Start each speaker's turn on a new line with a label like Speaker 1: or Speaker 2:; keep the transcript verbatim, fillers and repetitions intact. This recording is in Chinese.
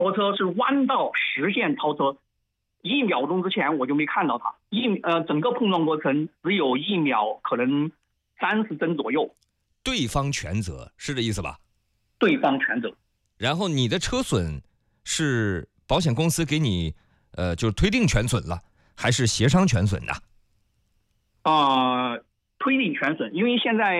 Speaker 1: 摩托车是弯道实线超车，一秒钟之前我就没看到他，一呃整个碰撞过程只有一秒，可能三十帧左右。
Speaker 2: 对方全责是这意思吧？
Speaker 1: 对方全责。然
Speaker 2: 后你的车损是保险公司给你呃就是推定全损了，还是协商全损的？
Speaker 1: 啊、呃，推定全损，因为现在